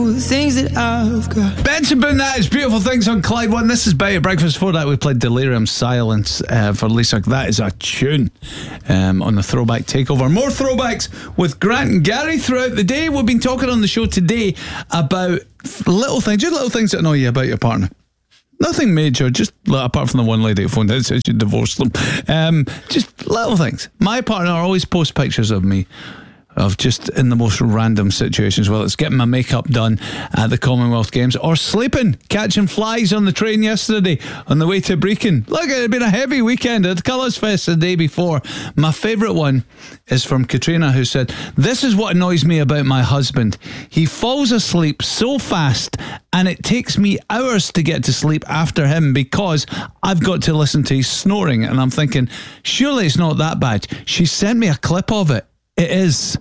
things that I've got. Benson Boone, that is Beautiful Things on Clyde One. This is Betty at Breakfast. Before that, we played Delirium Silence for Lisa. That is a tune on the Throwback Takeover. More throwbacks with Grant and Gary throughout the day. We've been talking on the show today about little things, just little things that annoy you about your partner. Nothing major, just apart from the one lady who phoned in and said she divorced them. Just little things. My partner always posts pictures of me of just in the most random situations, whether it's getting my makeup done at the Commonwealth Games or sleeping, catching flies on the train yesterday on the way to Brecon. Look, it had been a heavy weekend at Colours Fest the day before. My favourite one is from Katrina, who said, "This is what annoys me about my husband. He falls asleep so fast and it takes me hours to get to sleep after him because I've got to listen to his snoring." And I'm thinking, surely it's not that bad. She sent me a clip of it. It is.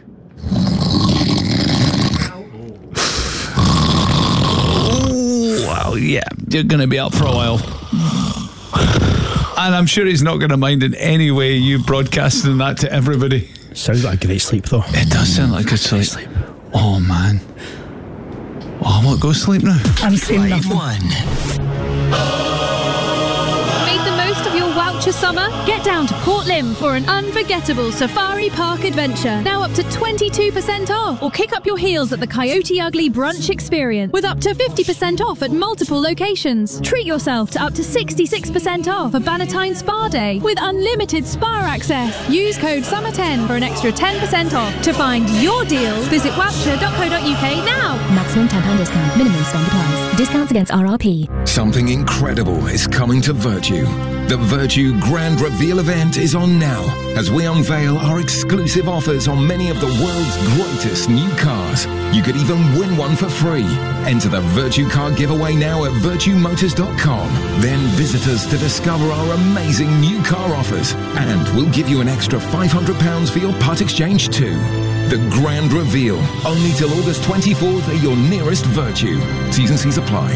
Oh, well, yeah, you're going to be up for a while. And I'm sure he's not going to mind in any way you broadcasting that to everybody. Sounds like a great sleep, though. It does sound like good sleep. Oh, man. Oh, I want to go sleep now. I'm saying nothing. Made the most of your Woucher summer? Get down to Port Lim for an unforgettable safari park adventure. Now up to 22% off. Or kick up your heels at the Coyote Ugly Brunch Experience with up to 50% off at multiple locations. Treat yourself to up to 66% off a Bannatyne Spa Day with unlimited spa access. Use code SUMMER10 for an extra 10% off. To find your deals, visit woucher.co.uk now. Maximum £10 discount. Minimum spend applies. Discounts against RRP. Something incredible is coming to Virtue. The Virtue Grand Reveal event is on now as we unveil our exclusive offers on many of the world's greatest new cars. You could even win one for free. Enter the Virtue Car giveaway now at virtuemotors.com. Then visit us to discover our amazing new car offers. And we'll give you an extra £500 for your part exchange too. The Grand Reveal, only till August 24th at your nearest Virtue. T's and C's apply.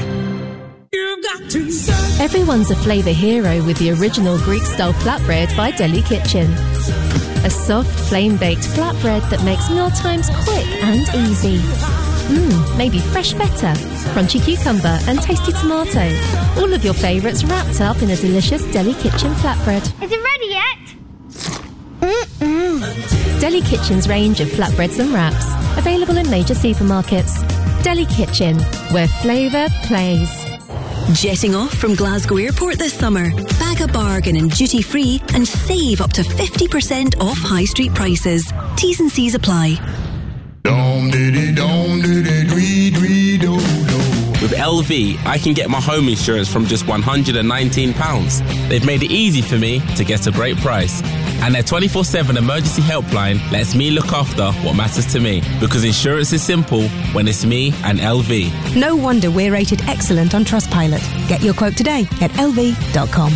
Everyone's a flavour hero with the original Greek-style flatbread by Deli Kitchen. A soft, flame-baked flatbread that makes mealtimes quick and easy. Maybe fresh feta, crunchy cucumber and tasty tomato. All of your favourites wrapped up in a delicious Deli Kitchen flatbread. Is it ready yet? Deli Kitchen's range of flatbreads and wraps, available in major supermarkets. Deli Kitchen, where flavour plays. Jetting off from Glasgow Airport this summer? Bag a bargain in duty free and save up to 50% off high street prices. T's and C's apply. With LV, I can get my home insurance from just £119. They've made it easy for me to get a great price. And their 24/7 emergency helpline lets me look after what matters to me. Because insurance is simple when it's me and LV. No wonder we're rated excellent on Trustpilot. Get your quote today at lv.com.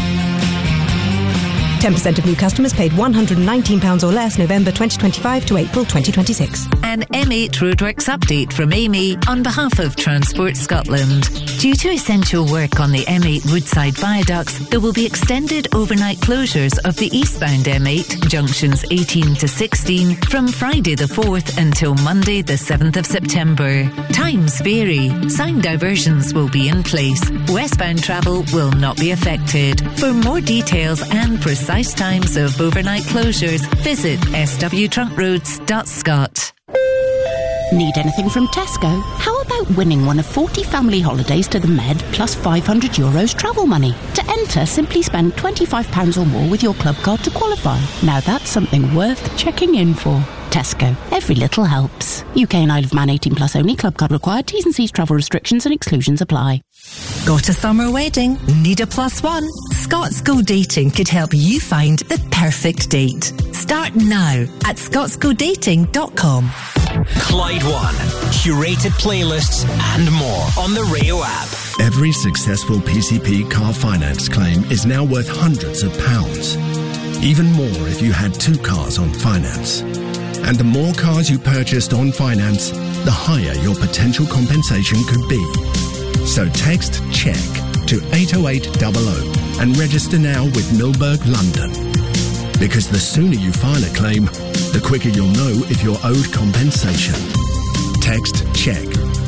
10% of new customers paid £119 or less November 2025 to April 2026. An M8 Roadworks update from Amy on behalf of Transport Scotland. Due to essential work on the M8 Woodside viaducts, there will be extended overnight closures of the eastbound M8 junctions 18 to 16 from Friday the 4th until Monday the 7th of September. Times vary. Sign diversions will be in place. Westbound travel will not be affected. For more details and precise times of overnight closures, visit swtruntroads.scot. Need anything from Tesco? How about winning one of 40 family holidays to the Med plus €500 travel money? To enter, simply spend £25 or more with your club card to qualify. Now that's something worth checking in for. Tesco. Every little helps. UK and Isle of Man 18 plus only. Club card required. T's and C's travel restrictions and exclusions apply. Got a summer wedding? Need a +1? Scots Go Dating could help you find the perfect date. Start now at scotsgodating.com. Clyde One. Curated playlists and more on the Rio app. Every successful PCP car finance claim is now worth hundreds of pounds. Even more if you had 2 cars on finance. And the more cars you purchased on finance, the higher your potential compensation could be. So text CHECK to 80800 and register now with Milberg London. Because the sooner you file a claim, the quicker you'll know if you're owed compensation. Text CHECK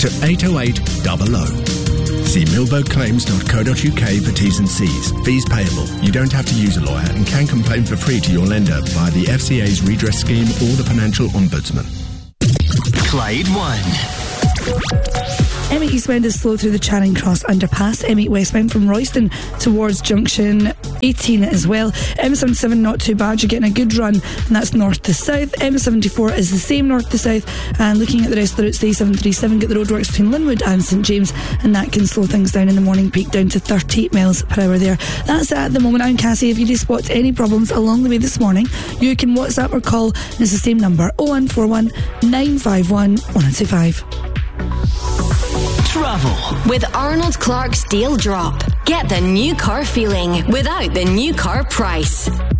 to 80800. See millbogclaims.co.uk for T's and C's. Fees payable. You don't have to use a lawyer and can complain for free to your lender via the FCA's redress scheme or the Financial Ombudsman. Clyde 1. M8 eastbound is slow through the Charing Cross underpass. M8 westbound from Royston towards junction 18 as well. M77 not too bad, you're getting a good run, and that's north to south. M74 is the same north to south, and looking at the rest of the routes, the A737 get the roadworks between Linwood and St James, and that can slow things down in the morning peak down to 30 miles per hour there. That's it at the moment. I'm Cassie. If you do spot any problems along the way this morning, you can WhatsApp or call, and it's the same number, 0141 951 1025. Travel with Arnold Clark's Deal Drop. Get the new car feeling without the new car price.